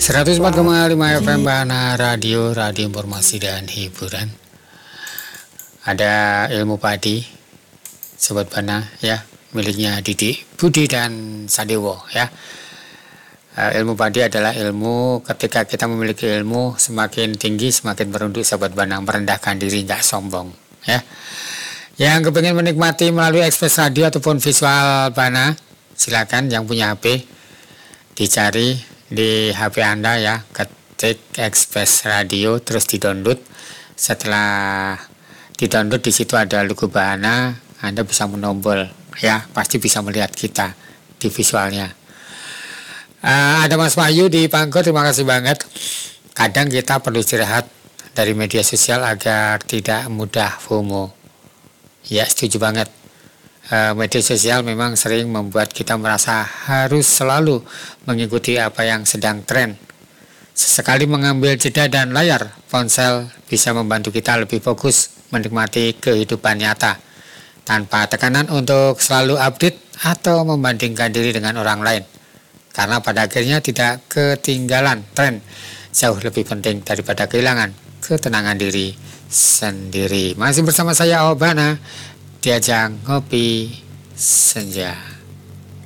104,5 FM Bana Radio Informasi dan Hiburan. Ada ilmu padi, Sobat Bana ya, miliknya Didi, Budi dan Sadewo ya. Ilmu padi adalah ilmu ketika kita memiliki ilmu semakin tinggi semakin merunduk Sobat Bana, merendahkan diri, nggak sombong ya. Yang kepengen menikmati melalui Express Radio ataupun visual Bana, silakan yang punya HP dicari di HP Anda ya, ketik Express Radio terus di-download. Setelah di-download di situ ada logo Bana, Anda bisa menombol ya, pasti bisa melihat kita di visualnya. Ada Mas Wahyu di Pangkor, terima kasih banget. Kadang kita perlu istirahat dari media sosial agar tidak mudah FOMO. Ya, setuju banget. Media sosial memang sering membuat kita merasa harus selalu mengikuti apa yang sedang tren. Sesekali mengambil jeda dan layar ponsel bisa membantu kita lebih fokus menikmati kehidupan nyata tanpa tekanan untuk selalu update atau membandingkan diri dengan orang lain. Karena pada akhirnya tidak ketinggalan tren, jauh lebih penting daripada kehilangan ketenangan diri sendiri. Masih bersama saya Obana di ajang Ngopi Senja.